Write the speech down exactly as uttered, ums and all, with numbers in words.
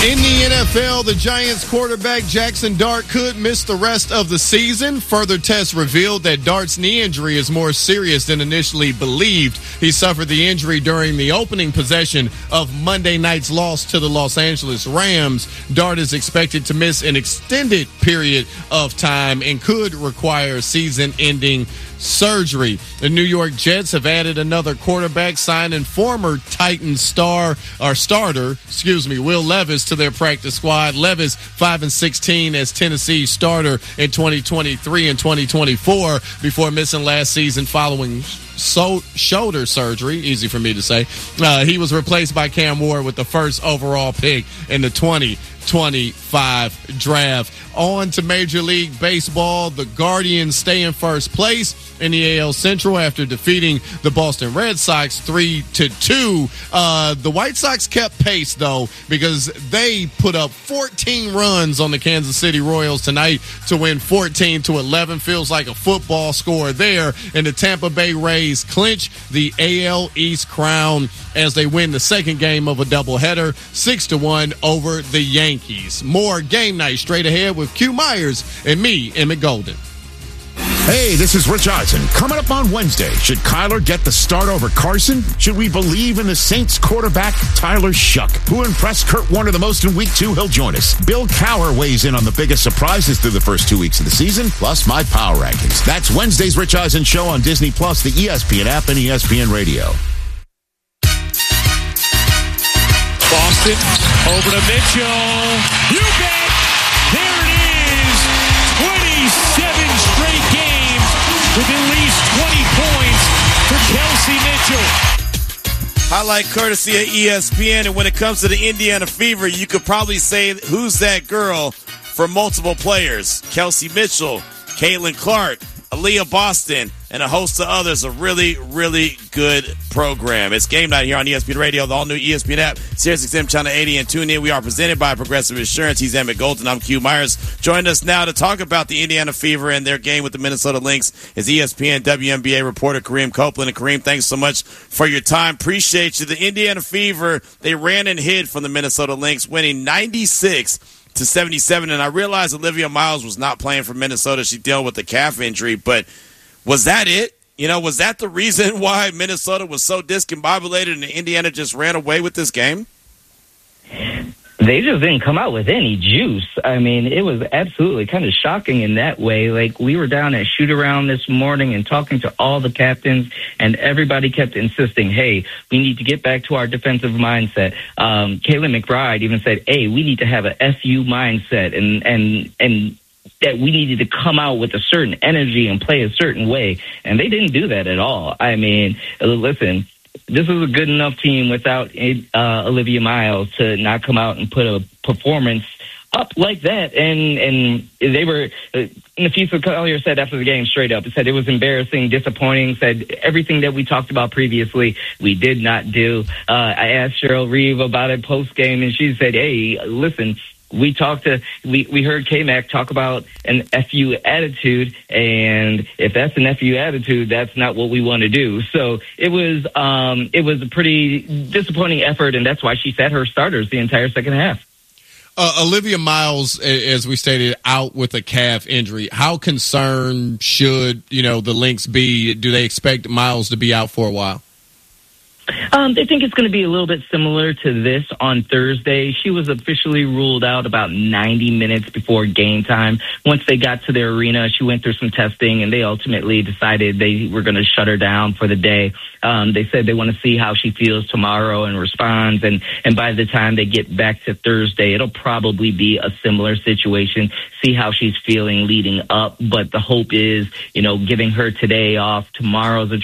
In the N F L, the Giants quarterback Jackson Dart could miss the rest of the season. Further tests revealed that Dart's knee injury is more serious than initially believed. He suffered the injury during the opening possession of Monday night's loss to the Los Angeles Rams. Dart is expected to miss an extended period of time and could require season-ending surgery. The New York Jets have added another quarterback, signing former Titans star or starter, excuse me, Will Levis to their practice squad. Levis five and sixteen as Tennessee's starter in twenty twenty-three and twenty twenty-four before missing last season following so shoulder surgery. Easy for me to say. Uh, he was replaced by Cam Ward with the first overall pick in the twenty twenty-five draft. On to Major League Baseball. The Guardians stay in first place in the A L Central after defeating the Boston Red Sox three to two. Uh, the White Sox kept pace, though, because they put up fourteen runs on the Kansas City Royals tonight to win fourteen to eleven. Feels like a football score there. And the Tampa Bay Rays clinch the A L East crown as they win the second game of a doubleheader, six to one over the Yankees. More game night straight ahead with Q Myers and me, Emmett Golden. Hey, this is Rich Eisen. Coming up on Wednesday, should Kyler get the start over Carson? Should we believe in the Saints quarterback, Tyler Shuck? Who impressed Kurt Warner the most in week two? He'll join us. Bill Cowher weighs in on the biggest surprises through the first two weeks of the season, plus my power rankings. That's Wednesday's Rich Eisen Show on Disney Plus, the E S P N app, and E S P N Radio. Boston, over to Mitchell. You bet! There it is! twenty-seven straight games with at least twenty points for Kelsey Mitchell. Highlight courtesy of E S P N, and when it comes to the Indiana Fever, you could probably say who's that girl for multiple players. Kelsey Mitchell, Caitlin Clark, Aaliyah Boston, and a host of others. A really, really good program. It's game night here on E S P N Radio, the all-new E S P N app, Sirius X M Channel eighty, and tune in. We are presented by Progressive Insurance. He's Emmett Golden. I'm Q Myers. Joining us now to talk about the Indiana Fever and their game with the Minnesota Lynx is E S P N W N B A reporter Kareem Copeland. And Kareem, thanks so much for your time. Appreciate you. The Indiana Fever, they ran and hid from the Minnesota Lynx, winning ninety-six to seventy-seven. And I realized Olivia Miles was not playing for Minnesota. She dealt with a calf injury, but was that it? You know, was that the reason why Minnesota was so discombobulated and Indiana just ran away with this game? They just didn't come out with any juice. I mean, it was absolutely kind of shocking in that way. Like, we were down at shoot-around this morning and talking to all the captains, and everybody kept insisting, hey, we need to get back to our defensive mindset. Um, Kayla McBride even said, hey, we need to have an S U mindset, and and and that we needed to come out with a certain energy and play a certain way. And they didn't do that at all. I mean, listen, this is a good enough team without uh, Olivia Miles to not come out and put a performance up like that. And and they were, uh, Nafisa Collier said after the game straight up, said it was embarrassing, disappointing, said everything that we talked about previously, we did not do. Uh, I asked Cheryl Reeve about it post-game, and she said, hey, listen, we talked to, we, we heard K-Mac talk about an F U attitude, and if that's an F U attitude, that's not what we want to do. So it was, um, it was a pretty disappointing effort, and that's why she sat her starters the entire second half. Uh, Olivia Miles, as we stated, out with a calf injury. How concerned should, you know, the Lynx be? Do they expect Miles to be out for a while? Um, they think it's going to be a little bit similar to this on Thursday. She was officially ruled out about ninety minutes before game time. Once they got to their arena, she went through some testing, and they ultimately decided they were going to shut her down for the day. Um, they said they want to see how she feels tomorrow and responds, and, and by the time they get back to Thursday, it'll probably be a similar situation, see how she's feeling leading up. But the hope is, you know, giving her today off, tomorrow's a